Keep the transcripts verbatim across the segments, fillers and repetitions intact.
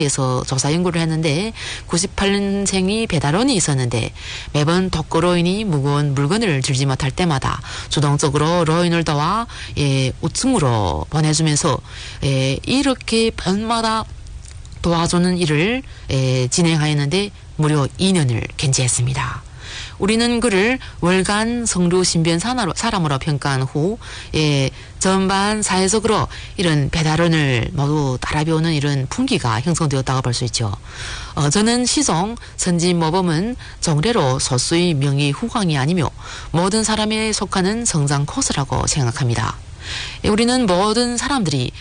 에서 조사 연구를 했는데 구십팔 년생이 배달원이 있었는데 매번 독거로인이 무거운 물건을 들지 못할 때마다 주동적으로 로인을 도와 예, 우층으로 보내주면서 예, 이렇게 번마다 도와주는 일을 예, 진행하였는데 무려 이 년을 견지했습니다. 우리는 그를 월간 성류 신변 사람으로 평가한 후 예, 전반 사회적으로 이런 배달원을 모두 따라배우는 이런 풍기가 형성되었다고 볼 수 있죠. 어, 저는 시종 선진모범은 정례로 소수의 명의 후광이 아니며 모든 사람에 속하는 성장 코스라고 생각합니다. 우리는 모든 사람들이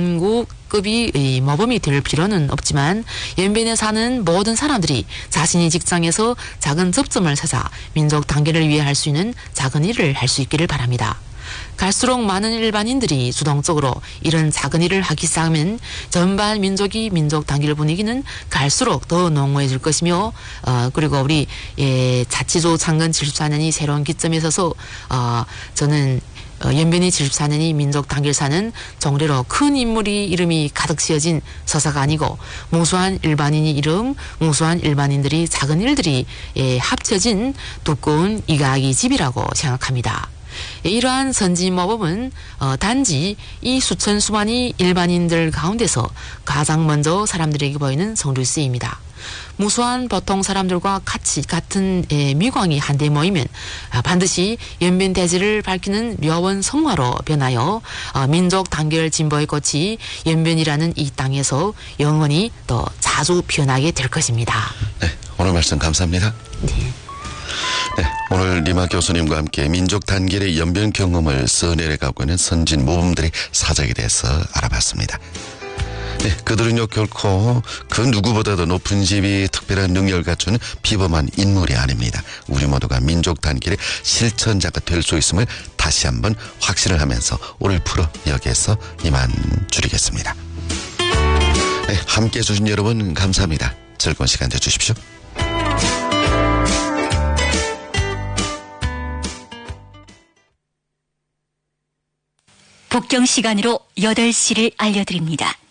전국급이 모범이 될 필요는 없지만 연변에 사는 모든 사람들이 자신이 직장에서 작은 접점을 찾아 민족 단계를 위해 할 수 있는 작은 일을 할 수 있기를 바랍니다. 갈수록 많은 일반인들이 주동적으로 이런 작은 일을 하기 시작하면 전반 민족이 민족 단결 분위기는 갈수록 더 농후해질 것이며 어, 그리고 우리 예, 자치조 창건 칠십사 년이 새로운 기점에 서서 어, 저는 어, 연변이 칠십사 년이 민족 단결사는 정례로 큰 인물이 이름이 가득 씌어진 서사가 아니고 무수한 일반인이 이름, 무수한 일반인들이 작은 일들이 예, 합쳐진 두꺼운 이가기 집이라고 생각합니다. 이러한 선진모범은 어, 단지 이 수천 수만이 일반인들 가운데서 가장 먼저 사람들에게 보이는 성류씨입니다. 무수한 보통 사람들과 같이 같은 에, 미광이 한데 모이면 아, 반드시 연변대지를 밝히는 묘원 성화로 변하여 어, 민족 단결 진보의 꽃이 연변이라는 이 땅에서 영원히 더 자주 피어나게 될 것입니다. 네, 오늘 말씀 감사합니다. 네. 네, 오늘 리마 교수님과 함께 민족 단결의 연변 경험을 써내려가고 있는 선진 모범들의 사적에 대해서 알아봤습니다. 네, 그들은요 결코 그 누구보다도 높은 지위, 특별한 능력을 갖춘 비범한 인물이 아닙니다. 우리 모두가 민족 단결의 실천자가 될 수 있음을 다시 한번 확신을 하면서 오늘 프로 여기에서 이만 줄이겠습니다. 네, 함께해 주신 여러분 감사합니다. 즐거운 시간 되주십시오. 북경 시간으로 여덟 시를 알려드립니다.